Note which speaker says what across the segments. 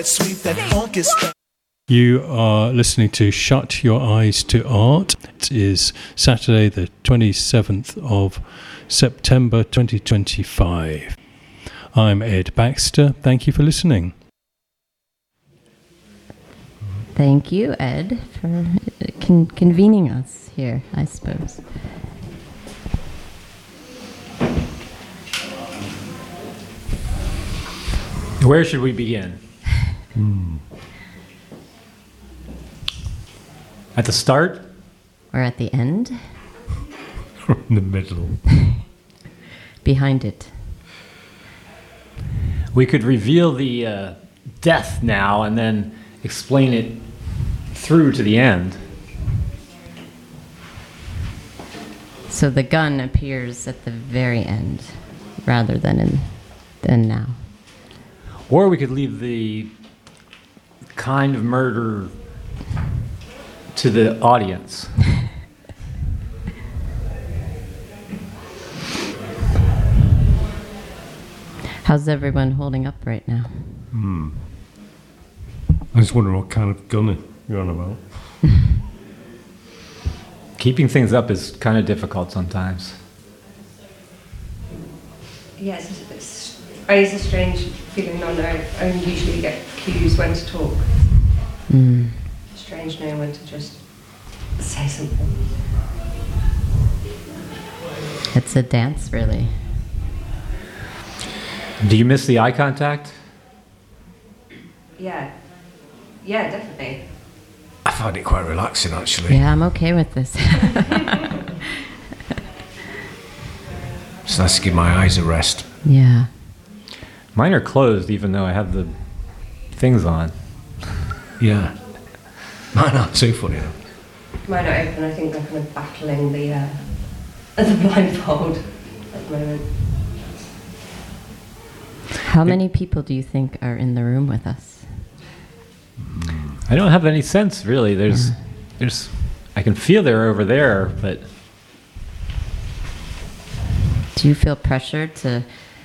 Speaker 1: You are listening to Shut Your Eyes to Art. It is Saturday the 27th of September 2025. I'm Ed Baxter. Thank you for listening.
Speaker 2: Thank you, Ed, for convening us here, I suppose.
Speaker 3: Where should we begin? At the start?
Speaker 2: Or at the end?
Speaker 1: In the middle.
Speaker 2: Behind it.
Speaker 3: We could reveal the death now and then explain it through to the end.
Speaker 2: So the gun appears at the very end rather than now.
Speaker 3: Or we could leave the kind of murder to the audience.
Speaker 2: How's everyone holding up right now?
Speaker 1: I just wonder what kind of gun you're on about.
Speaker 3: Keeping things up is kind of difficult sometimes.
Speaker 4: Yeah, it's a strange feeling on I only usually get cues when to talk. Strange knowing when to just say something.
Speaker 2: It's a dance, really.
Speaker 3: Do you miss the eye contact?
Speaker 4: Yeah, definitely.
Speaker 5: I find it quite relaxing, actually.
Speaker 2: Yeah, I'm okay with this.
Speaker 5: It's nice to give my eyes a rest.
Speaker 2: Yeah.
Speaker 3: Mine are closed even though I have the things on.
Speaker 5: Yeah. Mine aren't too funny, though.
Speaker 4: Mine are open. I think they're kind of battling the blindfold at the moment.
Speaker 2: How many people do you think are in the room with us?
Speaker 3: I don't have any sense, really. There's I can feel they're over there, but...
Speaker 2: Do you feel pressured to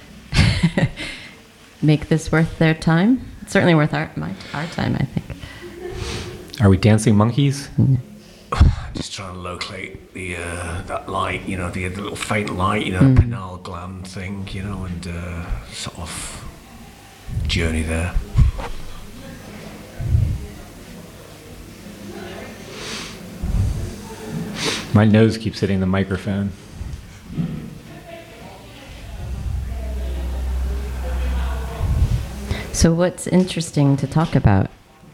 Speaker 2: make this worth their time? It's certainly worth our time, I think.
Speaker 3: Are we dancing monkeys?
Speaker 5: Just trying to locate the that light, the little faint light, the pineal gland thing, and sort of journey there.
Speaker 3: My nose keeps hitting the microphone.
Speaker 2: So what's interesting to talk about?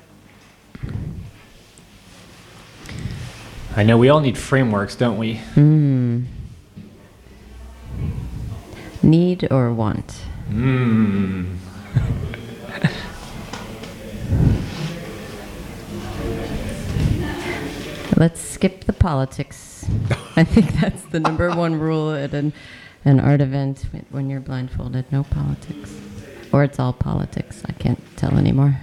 Speaker 3: I know we all need frameworks, don't we?
Speaker 2: Need or want? Let's skip the politics. I think that's the number one rule at an art event when you're blindfolded. No politics. Or it's all politics. I can't tell anymore.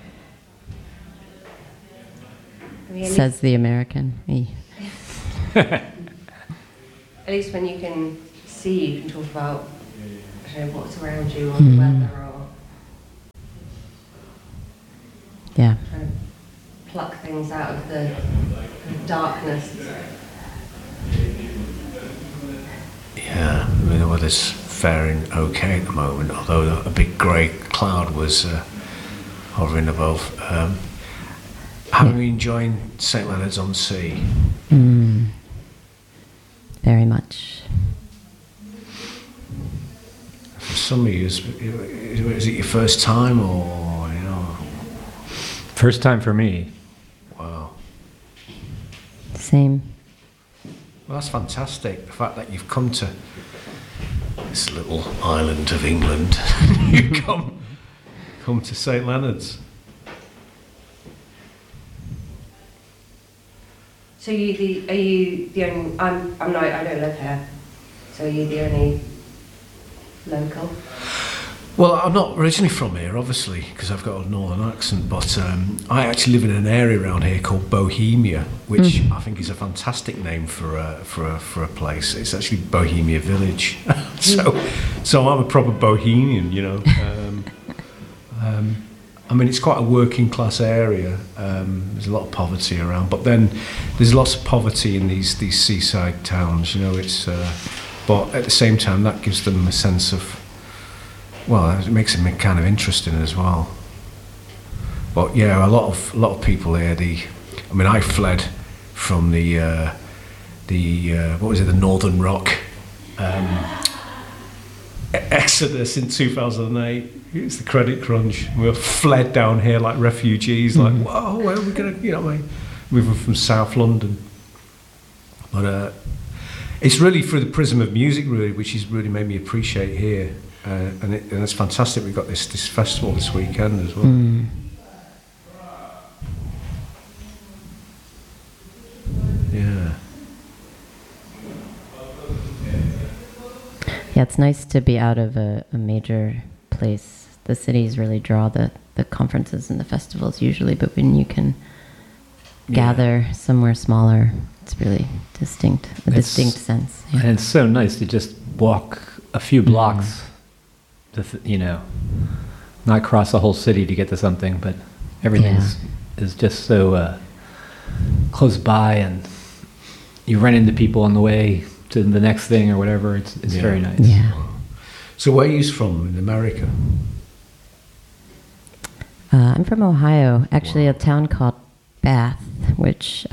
Speaker 2: Says the American.
Speaker 4: At least when you can see, you can talk about what's around you or the weather or
Speaker 2: Yeah.
Speaker 4: kind of pluck things out of the darkness.
Speaker 5: Yeah, the weather's faring okay at the moment, although a big grey cloud was hovering above. How are you enjoying St Leonard's on Sea?
Speaker 2: Very much.
Speaker 5: For some of you, is it your first time or,
Speaker 3: First time for me.
Speaker 5: Wow.
Speaker 2: Same.
Speaker 5: Well, that's fantastic. The fact that you've come to this little island of England, you come to St Leonard's.
Speaker 4: So are you the only? I'm not. I don't live here. So are you the only local?
Speaker 5: Well, I'm not originally from here, obviously, because I've got a northern accent, but I actually live in an area around here called Bohemia, which I think is a fantastic name for a place. It's actually Bohemia Village. So I'm a proper Bohemian, I mean, it's quite a working class area. There's a lot of poverty around, but then there's lots of poverty in these seaside towns. You know, it's but at the same time that gives them a sense of, well, it makes them kind of interesting as well. But yeah, a lot of people here. I mean, I fled from the what was it, the Northern Rock exodus in 2008. It's the credit crunch. We were fled down here like refugees. Like, whoa, where are we gonna? You know, moving from South London. But it's really through the prism of music, really, which has really made me appreciate here. And it's fantastic. We've got this festival this weekend as well. Yeah.
Speaker 2: Yeah, it's nice to be out of a major place. The cities really draw the conferences and the festivals usually, but when you can gather somewhere smaller, it's really distinct sense. Yeah.
Speaker 3: And it's so nice to just walk a few blocks, you know, not cross the whole city to get to something, but everything is just so close by, and you run into people on the way to the next thing or whatever. It's very nice.
Speaker 2: Yeah.
Speaker 5: So where are you from in America?
Speaker 2: I'm from Ohio, actually a town called Bath, which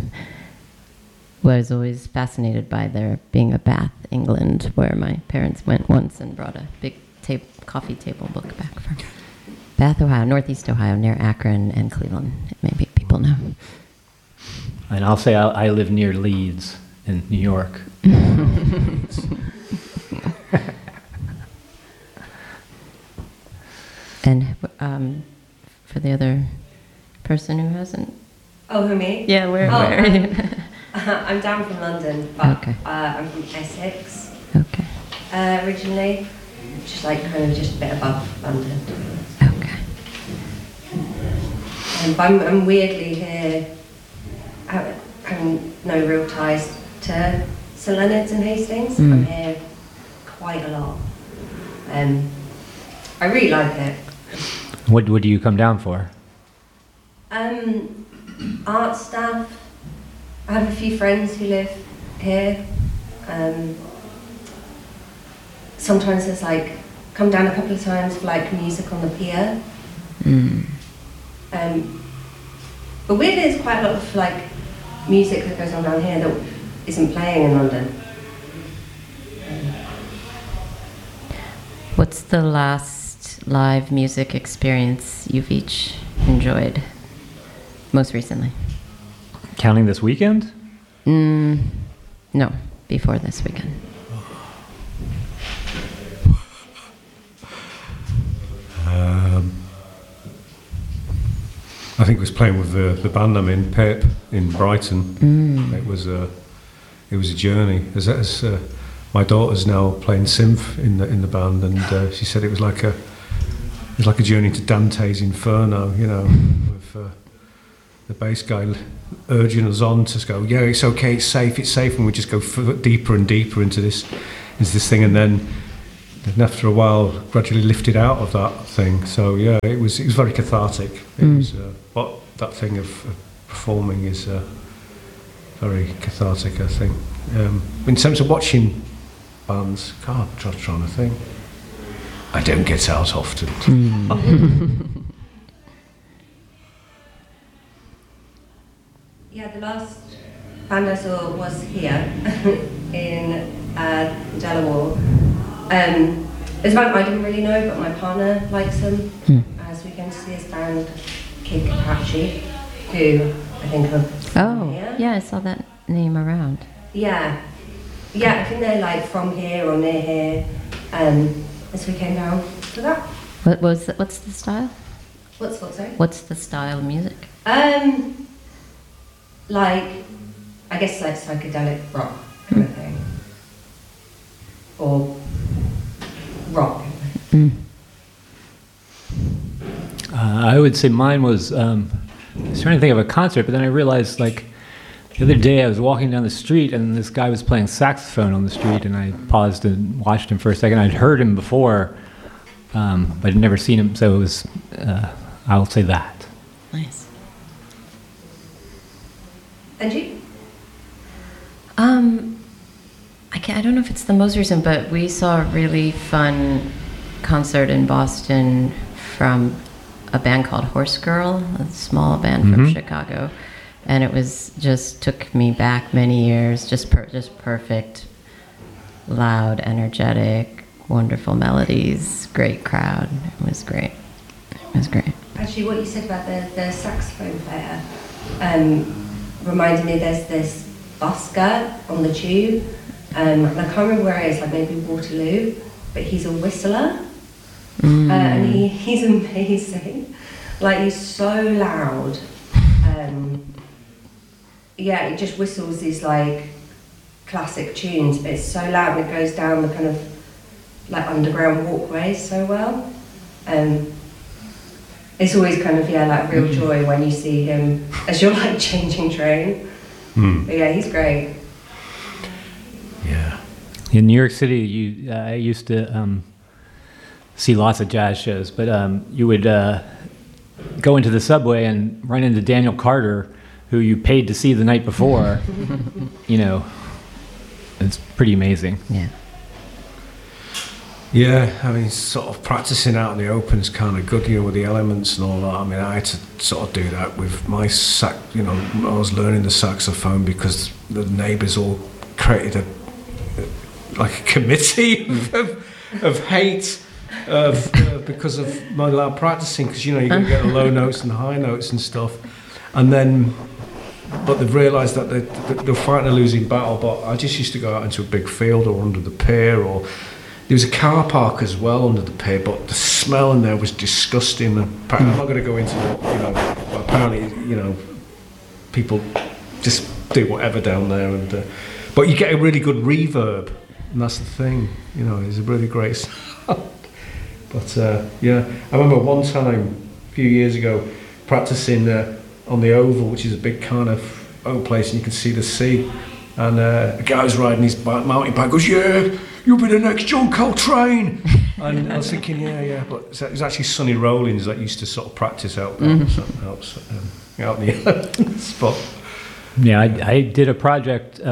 Speaker 2: was always fascinated by there being a Bath, England, where my parents went once and brought a big coffee table book back from Bath, Ohio, Northeast Ohio, near Akron and Cleveland. Maybe people know.
Speaker 3: And I'll say I live near Leeds in New York.
Speaker 2: And for the other person who hasn't.
Speaker 4: Oh, who, me?
Speaker 2: Yeah, where are you?
Speaker 4: I'm down from London, but
Speaker 2: Okay.
Speaker 4: I'm from Essex
Speaker 2: Okay.
Speaker 4: originally, just like kind of just a bit above London.
Speaker 2: Okay.
Speaker 4: But I'm weirdly here, having no real ties to St Leonard's and Hastings. I'm here quite a lot. I really like it.
Speaker 3: What do you come down for?
Speaker 4: Art stuff. I have a few friends who live here. Sometimes there's like, come down a couple of times for like music on the pier. But weirdly there's quite a lot of like music that goes on down here that isn't playing in London.
Speaker 2: What's the last live music experience you've each enjoyed most recently?
Speaker 3: Counting this weekend?
Speaker 2: No, before this weekend.
Speaker 5: I think it was playing with the band I'm in, Pip, in Brighton. It was a journey. As my daughter's now playing synth in the band, and she said it was like a journey to Dante's Inferno. You know, with the bass guy urging us on to go, yeah, it's okay, it's safe, and we just go deeper and deeper into this thing, and then after a while, gradually lifted out of that thing. So yeah, it was very cathartic. It was, but that thing of performing is very cathartic, I think. In terms of watching bands, God, I'm trying to think. I don't get out often.
Speaker 4: Yeah, the last band I saw was here in Delaware. It's a band I didn't really know, but my partner likes them. So we came to see this band, Kid Apache, who I think are from here.
Speaker 2: Yeah, I saw that name around.
Speaker 4: Yeah, I think they're like from here or near here. So we came down for that.
Speaker 2: What's the style?
Speaker 4: What's what, sorry?
Speaker 2: What's the style of music?
Speaker 4: Like, I guess like psychedelic rock kind of thing. Or rock.
Speaker 3: I would say mine was, I was trying to think of a concert, but then I realized, like, the other day I was walking down the street and this guy was playing saxophone on the street, and I paused and watched him for a second. I'd heard him before, but I'd never seen him, so it was, I'll say that.
Speaker 2: Nice.
Speaker 4: And you?
Speaker 2: I don't know if it's the most recent, but we saw a really fun concert in Boston from a band called Horse Girl, a small band from Chicago, and it was just took me back many years. Just perfect, loud, energetic, wonderful melodies, great crowd. It was great. It was great.
Speaker 4: Actually, what you said about the saxophone player reminded me. There's this busker on the tube. And I can't remember where he is, like maybe Waterloo, but he's a whistler, and he's amazing. Like, he's so loud. Yeah, he just whistles these like classic tunes, but it's so loud and it goes down the kind of like underground walkways so well. It's always kind of, like real joy when you see him as you're like changing train. But yeah, he's great.
Speaker 5: Yeah.
Speaker 3: In New York City, I used to see lots of jazz shows, but you would go into the subway and run into Daniel Carter, who you paid to see the night before. It's pretty amazing.
Speaker 2: Yeah.
Speaker 5: Yeah, I mean, sort of practicing out in the open is kind of good, with the elements and all that. I mean, I had to sort of do that with my I was learning the saxophone because the neighbours all created a committee of hate because of my loud practicing, because you're going to get the low notes and the high notes and stuff, and then but they've realised that they're fighting a losing battle. But I just used to go out into a big field or under the pier, or there was a car park as well under the pier, but the smell in there was disgusting. I'm not going to go into it, but apparently people just do whatever down there, and but you get a really good reverb. And that's the thing, it's a really great sound. But I remember one time, a few years ago, practicing on the Oval, which is a big kind of old place, and you can see the sea. And a guy was riding his mountain bike, goes, "Yeah, you'll be the next John Coltrane." And I was thinking, yeah, but it was actually Sonny Rollins that used to sort of practice out there, out in the spot.
Speaker 3: Yeah, I did a project.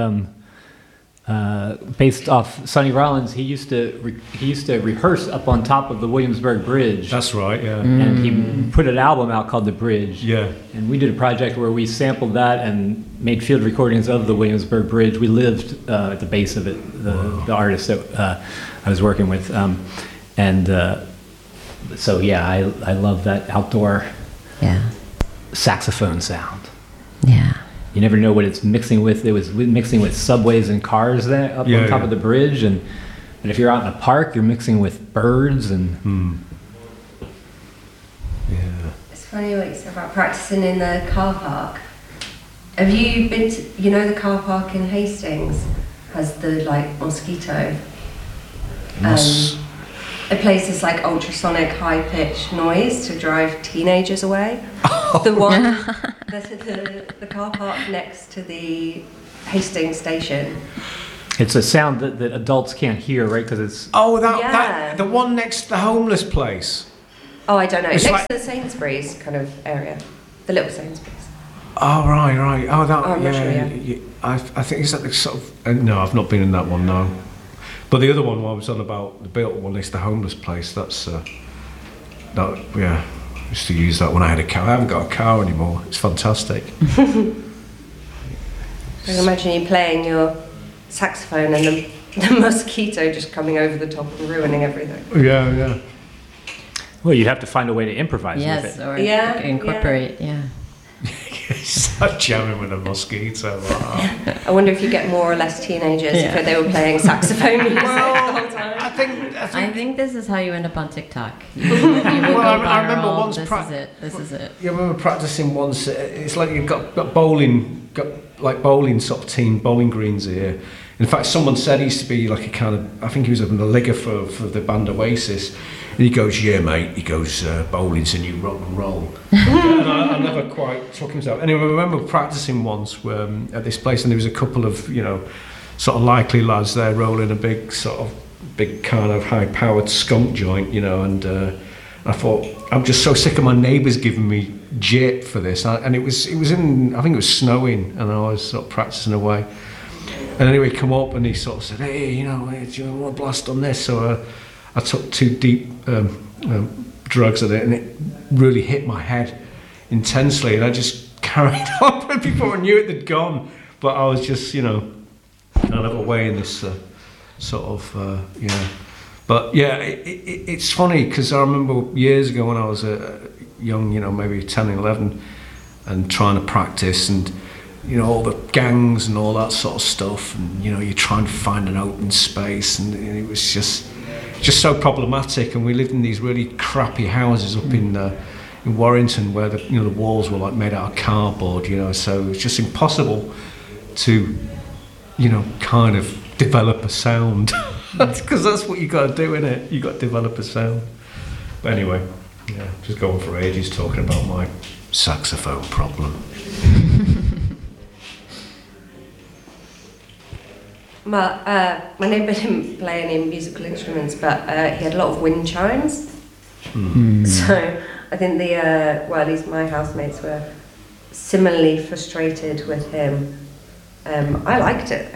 Speaker 3: Based off Sonny Rollins. He used to rehearse up on top of the Williamsburg Bridge.
Speaker 5: That's right, yeah.
Speaker 3: And he put an album out called The Bridge.
Speaker 5: Yeah.
Speaker 3: And we did a project where we sampled that and made field recordings of the Williamsburg Bridge. We lived at the base of it, the artist that I was working with. So yeah, I love that outdoor saxophone sound.
Speaker 2: Yeah.
Speaker 3: You never know what it's mixing with. It was mixing with subways and cars there up on top of the bridge, and if you're out in a park, you're mixing with birds and.
Speaker 5: Yeah.
Speaker 4: It's funny what you said about practicing in the car park. Have you been to, the car park in Hastings has the mosquito. It plays this ultrasonic high-pitched noise to drive teenagers away. The one that's at the car park next to the Hastings station.
Speaker 3: It's a sound that adults can't hear, right? Because it's
Speaker 5: the one next to the homeless place.
Speaker 4: Oh, I don't know.
Speaker 5: It's
Speaker 4: next to the Sainsbury's kind of area, the little Sainsbury's.
Speaker 5: Oh right. Oh, that.
Speaker 4: I'm not sure,
Speaker 5: I think it's at the sort of. No, I've not been in that one. No. But the other one I was on about, the built one next to the homeless place, that's, I used to use that when I had a car. I haven't got a car anymore. It's fantastic.
Speaker 4: I can imagine you playing your saxophone and the mosquito just coming over the top and ruining everything.
Speaker 5: Yeah.
Speaker 3: Well, you'd have to find a way to improvise with it.
Speaker 2: Yes, or incorporate,
Speaker 5: Start jamming with a mosquito.
Speaker 4: I wonder if you get more or less teenagers if they were playing saxophone music the whole time.
Speaker 2: I think this is how you end up on TikTok. You
Speaker 5: Well,
Speaker 2: go
Speaker 5: I remember
Speaker 2: viral.
Speaker 5: once.
Speaker 2: This is it.
Speaker 5: Yeah, I remember practicing once. It's like you've got bowling sort of team, bowling greens here. In fact, someone said he used to be like a kind of, I think he was a ligger for the band Oasis. And he goes, "Yeah, mate." He goes, "Bowling's a new rock and roll." And I never quite took himself. Anyway, I remember practicing once at this place, and there was a couple of sort of likely lads there rolling a big kind of high-powered skunk joint, and I thought, I'm just so sick of my neighbours giving me jit for this. And it was in, I think it was snowing, and I was sort of practicing away. And anyway, he come up and he sort of said, "Hey, you know, do you want to blast on this?" So I took 2 deep drugs at it, and it really hit my head intensely, and I just carried on. But before I knew it, they'd gone. But I was just, you know, kind of away in this sort of, you know. But yeah, it's funny because I remember years ago when I was young, you know, maybe 10 and 11, and trying to practice, and you know, all the gangs and all that sort of stuff, and you know, you're trying to find an open space, and it was just so problematic. And we lived in these really crappy houses up in Warrington, where the, you know, the walls were like made out of cardboard, you know, so it was just impossible to, you know, kind of develop a sound. Because that's what you got to do, innit? You got to develop a sound. But anyway, yeah, just going for ages talking about my saxophone problem.
Speaker 4: My neighbour didn't play any musical instruments, but he had a lot of wind chimes. So I think at least my housemates were similarly frustrated with him. I liked it.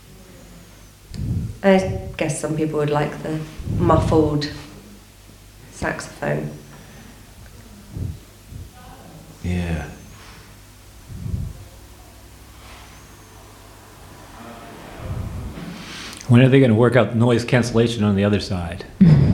Speaker 4: I guess some people would like the muffled saxophone.
Speaker 5: Yeah.
Speaker 3: When are they going to work out noise cancellation on the other side?